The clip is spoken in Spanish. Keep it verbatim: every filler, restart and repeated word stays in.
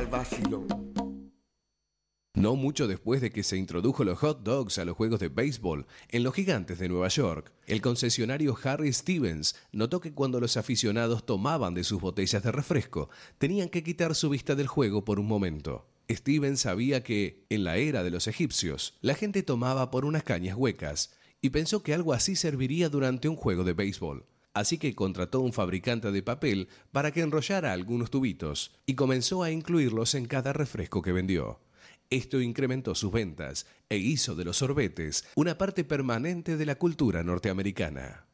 el vacilón. No mucho después de que se introdujo los hot dogs a los juegos de béisbol en los Gigantes de Nueva York, el concesionario Harry Stevens notó que cuando los aficionados tomaban de sus botellas de refresco, tenían que quitar su vista del juego por un momento. Stevens sabía que, en la era de los egipcios, la gente tomaba por unas cañas huecas y pensó que algo así serviría durante un juego de béisbol. Así que contrató a un fabricante de papel para que enrollara algunos tubitos y comenzó a incluirlos en cada refresco que vendió. Esto incrementó sus ventas e hizo de los sorbetes una parte permanente de la cultura norteamericana.